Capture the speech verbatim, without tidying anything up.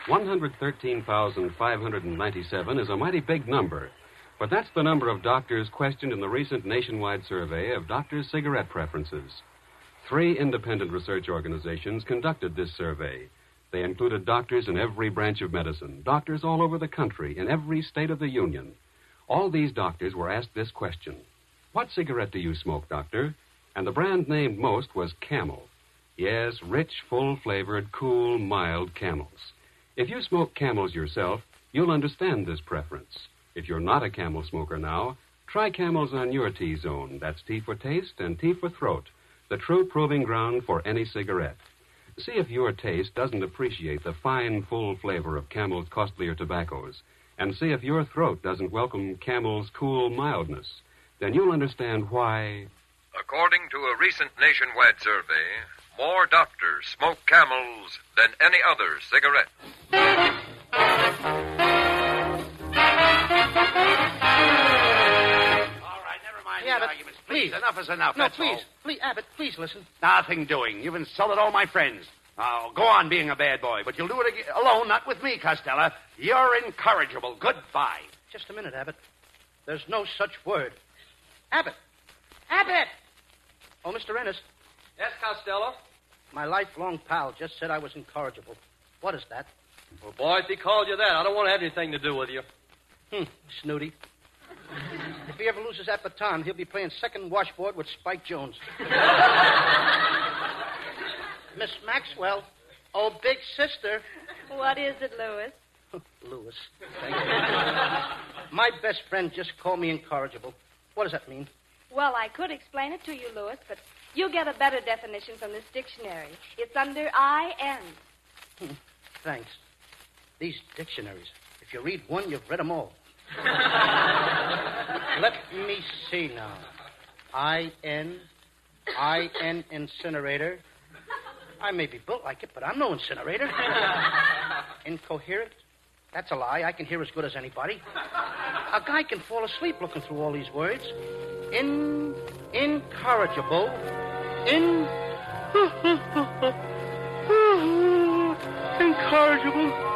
one hundred thirteen thousand five hundred ninety-seven is a mighty big number, but that's the number of doctors questioned in the recent nationwide survey of doctors' cigarette preferences. Three independent research organizations conducted this survey. They included doctors in every branch of medicine, doctors all over the country, in every state of the Union. All these doctors were asked this question: what cigarette do you smoke, doctor? And the brand named most was Camel. Yes, rich, full-flavored, cool, mild Camels. If you smoke Camels yourself, you'll understand this preference. If you're not a Camel smoker now, try Camels on your T-zone. That's T for taste and T for throat, the true proving ground for any cigarette. See if your taste doesn't appreciate the fine, full flavor of Camel's costlier tobaccos, and see if your throat doesn't welcome Camel's cool mildness. Then you'll understand why... According to a recent nationwide survey, more doctors smoke Camels than any other cigarette. All right, never mind Yeah, the but arguments. Please, please. enough is enough. No, that's please, all. please, Abbott, please listen. Nothing doing. You've insulted all my friends. Now, go on being a bad boy, but you'll do it ag- alone, not with me, Costello. You're incorrigible. Goodbye. Just a minute, Abbott. There's no such word. Abbott! Abbott! Oh, Mister Ennis, Yes, Costello? my lifelong pal just said I was incorrigible. What is that? Well, boy, if he called you that, I don't want to have anything to do with you. Hmm, snooty. If he ever loses that baton, he'll be playing second washboard with Spike Jones. Miss Maxwell. Oh, big sister. What is it, Louis? Louis. Thank you. My best friend just called me incorrigible. What does that mean? Well, I could explain it to you, Louis, but you'll get a better definition from this dictionary. It's under I N. Hmm, thanks. These dictionaries, if you read one, you've read them all. Let me see now. I N, I N incinerator. I may be built like it, but I'm no incinerator. Incoherent? That's a lie. I can hear as good as anybody. A guy can fall asleep looking through all these words. In... incorrigible. In... incorrigible.